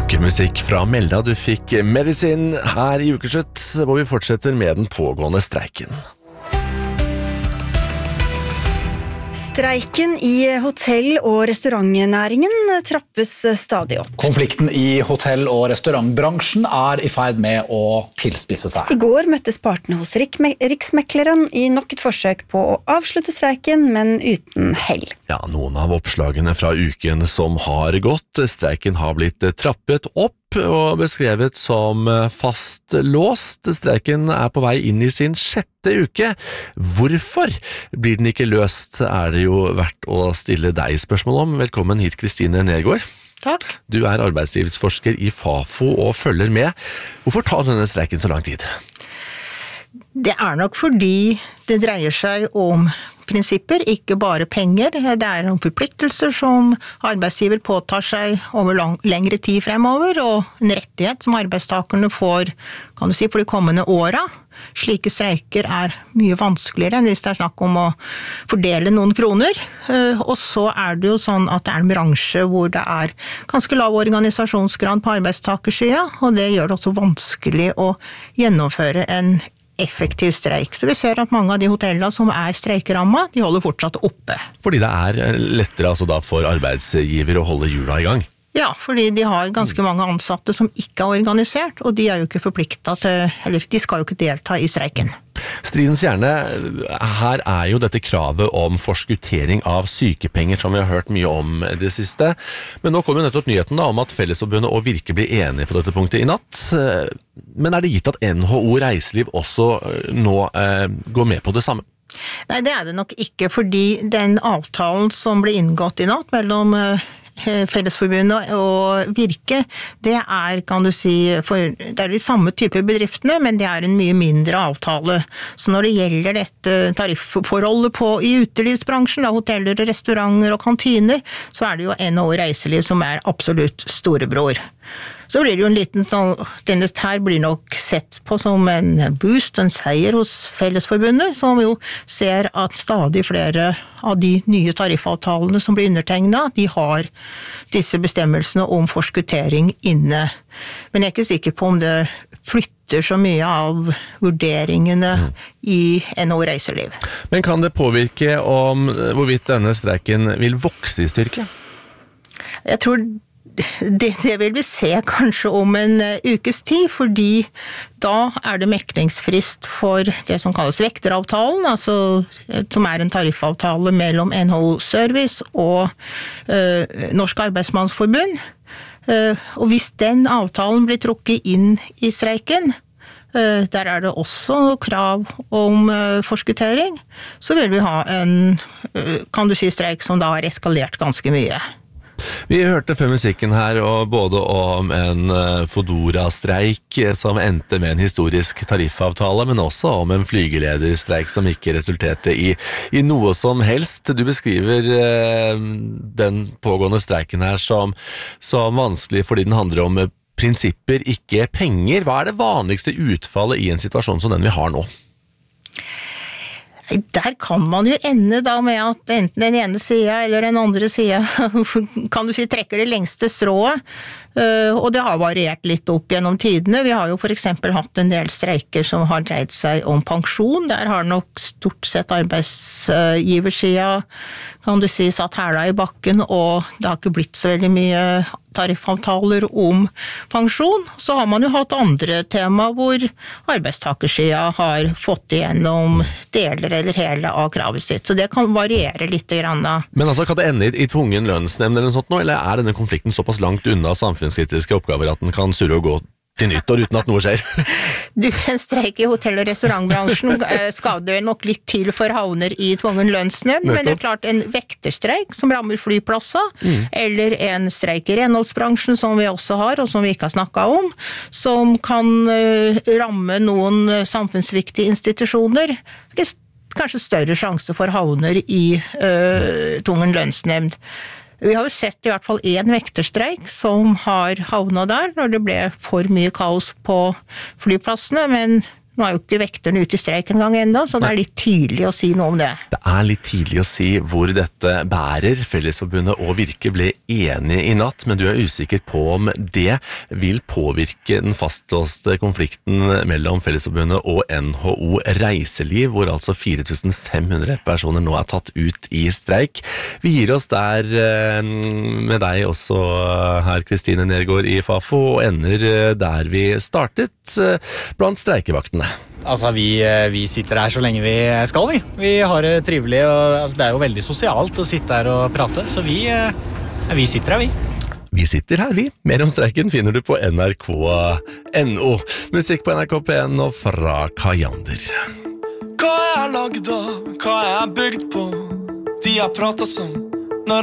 Vakker musikk fra Melda. Du fikk Medicine her i Ukeslutt, hvor vi fortsetter med den pågående streiken. Streiken i hotell- og restaurantnæringen trappes stadig opp. Konflikten i hotell- og restaurantbransjen i ferd med å tilspisse seg. I går møttes partene hos Riksmekleren i nok et forsøk på å avslutte streiken, men uten hell. Ja, noen av oppslagene fra uken som har gått. Streiken har blitt trappet opp og beskrevet som fastlåst. Streiken på vei inn i sin 6. uke. Hvorfor blir den ikke løst, det jo verdt å stille deg spørsmål om. Velkommen hit, Kristine Nergård. Takk. Du arbeidslivsforsker i Fafo og følger med. Hvorfor tar denne streiken så lang tid? Det nok fordi det dreier seg om prinsipper, ikke bare penger. Det om forpliktelser som arbeidsgiver påtar seg over lengre tid fremover, og en rettighet som arbeidstakerne får, kan du si, for de kommende åra. Slike streiker mye vanskeligere enn hvis det snakk om å fordele noen kroner. Og så det jo sånn at det en bransje hvor det ganske lav organisasjonsgrad på arbeidstakersida, og det gjør det også vanskelig å gjennomføre en effektiv streik. Så vi ser at mange av de hotellene som streikeramma, de holder fortsatt oppe. Fordi det lettere altså da for arbeidsgiver å holde hjula i gang? Ja, fordi de har ganske mange ansatte som ikke organisert, og de jo ikke forpliktet til, eller de skal jo ikke delta i streiken. Stridens hjerne, her jo dette kravet om forskuttering av sykepenger som vi har hørt mye om det siste. Men nå kommer jo nettopp nyheten om at Fellesforbundet og Virke blir enige på dette punktet i natt. Men det gitt at NHO Reiseliv også nå går med på det samme? Nei, det det nok ikke, fordi den avtalen som ble inngått i natt mellom Fellesforbundet og Virke, det kan du si, det de samme type bedriftene, men det en mye mindre avtale. Så når det gjelder dette tarifforholdet i utelivsbransjen, da, hoteller, restauranter og kantiner, så det jo NHO Reiseliv som absolutt storebror. Så blir det jo en liten sånn, denne her blir nok sett på som en boost, en seier hos Fellesforbundet, som jo ser at stadig flere av de nye tariffavtalene som blir undertegnet, de har disse bestemmelsene om forskuttering inne. Men jeg ikke sikker på om det flytter så mye av vurderingene i NHO Reiseliv. Men kan det påvirke om hvorvidt denne streiken vil vokse i styrke? Jeg tror det vil vi se kanskje om en ukes tid, fordi da det meklingsfrist for det som kalles vekteravtalen, altså, som en tariffavtale mellom NHO Service og Norsk Arbeidsmannsforbund. Og hvis den avtalen blir trukket inn i streiken, der det også krav om forskuttering, så vil vi ha en, kan du si, streik som da har eskalert ganske mye. Vi hørte før musikken her og både om en Fodora-streik som endte med en historisk tariffavtale, men også om en flygelederstreik som ikke resulterte i noe som helst. Du beskriver den pågående streiken her som vanskelig fordi den handler om prinsipper, ikke penger. Hva det vanligste utfallet i en situasjon som den vi har nå? Der kan man jo ende da med at enten den ene siden eller den andre siden, kan du si, trekker det lengste strået, og det har variert litt opp gjennom tidene. Vi har jo for eksempel hatt en del streiker som har dreid seg om pensjon. Der har nok stort sett arbeidsgiversiden, kan du si, satt hæla i bakken, og det har ikke blitt så veldig mye tariffavtaler om pensjon. Så har man jo hatt andre tema hvor arbeidstakersiden har fått igjennom deler eller hele av kravet sitt. Så det kan variere litt grann. Men altså, kan det ende i tvungen lønnsnemnd eller noe sånt nå, eller denne konflikten såpass langt unna samfunnskritiske oppgaver at den kan surre og gå til nyttår uten at noe skjer? En streik i hotell- og restaurantbransjen skal det nok litt til for havner i tvungen lønnsnemnd, men det klart en vekterstreik som rammer flyplasser, eller en streik i renholdsbransjen som vi også har, og som vi ikke har snakket om, som kan ramme noen samfunnsviktige institusjoner. Det kanskje større sjanse for havner i tvungen lønnsnemnd. Vi har jo sett i hvert fall en vekterstreik som har havnet der når det ble for mye kaos på flyplassene, men Nå er jo ikke vekterne ute i streik en gang enda, så det er litt tidlig å si noe om det. Det er litt tidlig å si hvor dette bærer. Fellesforbundet og Virke ble enige i natt, men du er usikker på om det vil påvirke den fastlåste konflikten mellom Fellesforbundet og NHO Reiseliv, hvor altså 4500 personer nå er tatt ut i streik. Vi gir oss der med deg også her, Kristine Nergård i Fafo, og ender der vi startet, blant streikevaktene. Altså, vi sitter her så lenge vi skal, vi. Vi har det trivelig, og altså, det er jo veldig sosialt å sitte her og prate, så vi sitter her, vi. Vi sitter her, vi. Mer om streiken finner du på nrk.no. Musikk på NRK P1 og fra Kajander. Hva jeg har laget av, hva jeg har bygd på. De har pratet som